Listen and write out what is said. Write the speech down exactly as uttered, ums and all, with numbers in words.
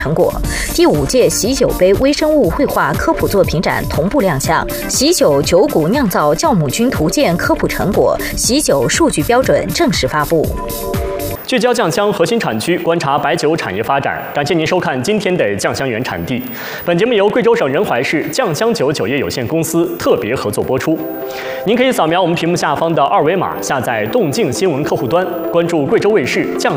成果。第五届喜酒杯微生物绘画科普作品展同步亮相，喜酒酒谷酿造酵母菌图鉴科普成果、喜酒数据标准正式发布。 聚焦酱香核心产区，观察白酒产业发展。感谢您收看今天的酱香原产地。本节目由贵州省仁怀市酱香酒酒业有限公司特别合作播出。您可以扫描我们屏幕下方的二维码，下载动静新闻客户端，关注贵州卫视酱。